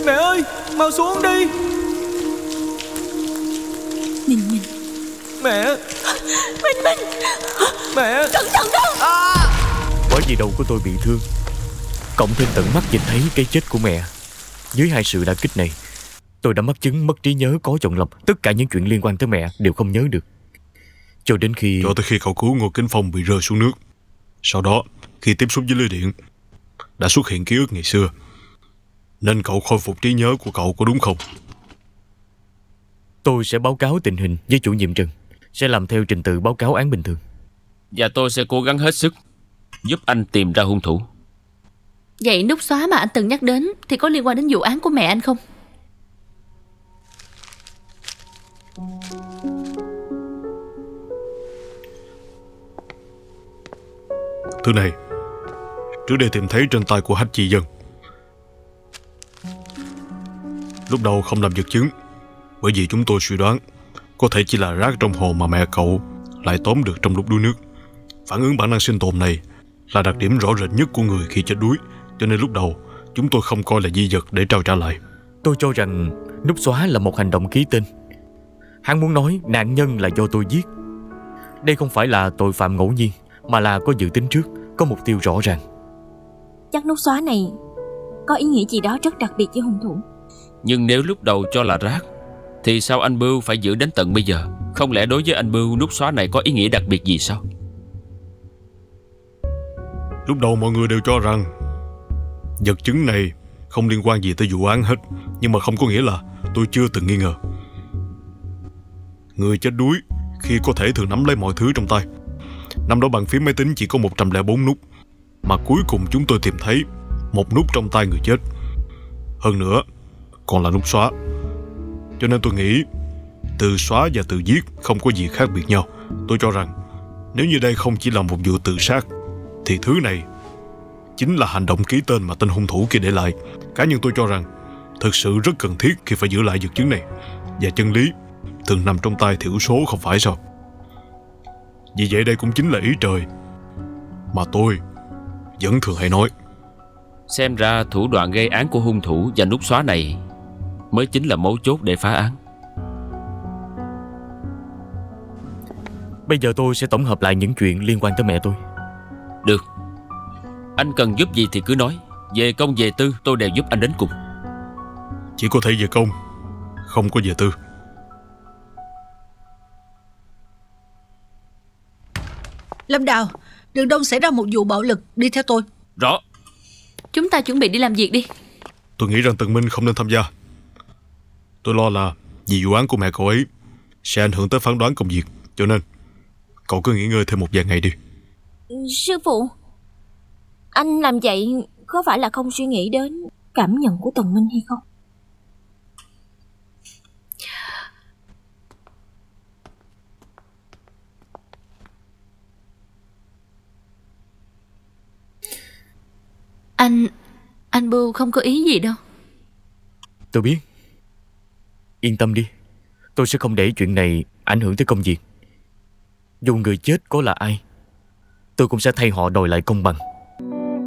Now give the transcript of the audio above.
Mẹ ơi, mau xuống đi. Nhìn. Mẹ. Minh. Mẹ. Cẩn thận đó. Bởi vì đầu của tôi bị thương, cộng thêm tận mắt nhìn thấy cái chết của mẹ, dưới hai sự đả kích này, tôi đã mắc chứng mất trí nhớ có chọn lọc. Tất cả những chuyện liên quan tới mẹ đều không nhớ được. Cho tới khi cậu cứu Ngô Kính Phong bị rơi xuống nước. Sau đó, khi tiếp xúc với lưới điện, đã xuất hiện ký ức ngày xưa. Nên cậu khôi phục trí nhớ của cậu, có đúng không? tôi sẽ báo cáo tình hình với chủ nhiệm Trần, sẽ làm theo trình tự báo cáo án bình thường. Và tôi sẽ cố gắng hết sức giúp anh tìm ra hung thủ. Vậy nút xóa mà anh từng nhắc đến thì có liên quan đến vụ án của mẹ anh không? Thứ này, trước đây tìm thấy trên tay của Hách Chi Dân. Lúc đầu không làm vật chứng, bởi vì chúng tôi suy đoán có thể chỉ là rác trong hồ mà mẹ cậu lại tóm được trong lúc đuối nước. Phản ứng bản năng sinh tồn này là đặc điểm rõ rệt nhất của người khi chết đuối, cho nên lúc đầu chúng tôi không coi là di vật để trao trả lại. Tôi cho rằng nút xóa là một hành động ký tên. Hắn muốn nói nạn nhân là do tôi giết. Đây không phải là tội phạm ngẫu nhiên, mà là có dự tính trước, có mục tiêu rõ ràng. Chắc nút xóa này có ý nghĩa gì đó rất đặc biệt với hung thủ. Nhưng nếu lúc đầu cho là rác, thì sao anh Bưu phải giữ đến tận bây giờ? Không lẽ đối với anh Bưu nút xóa này có ý nghĩa đặc biệt gì sao? Lúc đầu mọi người đều cho rằng vật chứng này không liên quan gì tới vụ án hết. Nhưng mà không có nghĩa là tôi chưa từng nghi ngờ. Người chết đuối khi có thể thường nắm lấy mọi thứ trong tay. Năm đó bàn phím máy tính chỉ có 104 nút, mà cuối cùng chúng tôi tìm thấy một nút trong tay người chết. Hơn nữa còn là nút xóa. Cho nên tôi nghĩ từ xóa và từ giết không có gì khác biệt nhau. Tôi cho rằng nếu như đây không chỉ là một vụ tự sát, thì thứ này chính là hành động ký tên mà tên hung thủ kia để lại. Cá nhân tôi cho rằng thực sự rất cần thiết khi phải giữ lại vật chứng này. Và chân lý thường nằm trong tay thiểu số, không phải sao? Vì vậy đây cũng chính là ý trời mà tôi vẫn thường hay nói. Xem ra thủ đoạn gây án của hung thủ và nút xóa này mới chính là mấu chốt để phá án. Bây giờ tôi sẽ tổng hợp lại những chuyện liên quan tới mẹ tôi. Được. Anh cần giúp gì thì cứ nói. Về công về tư tôi đều giúp anh đến cùng. Chỉ có thể về công, không có về tư. Lâm Đào, đường đông xảy ra một vụ bạo lực, đi theo tôi. Rõ. Chúng ta chuẩn bị đi làm việc đi. Tôi nghĩ rằng Tần Minh không nên tham gia. Tôi lo là vì vụ án của mẹ cậu ấy sẽ ảnh hưởng tới phán đoán công việc. Cho nên cậu cứ nghỉ ngơi thêm một vài ngày đi. Sư phụ, anh làm vậy có phải là không suy nghĩ đến cảm nhận của Tần Minh hay không? Anh Bưu không có ý gì đâu. Tôi biết. Yên tâm đi, tôi sẽ không để chuyện này ảnh hưởng tới công việc. Dù người chết có là ai, tôi cũng sẽ thay họ đòi lại công bằng.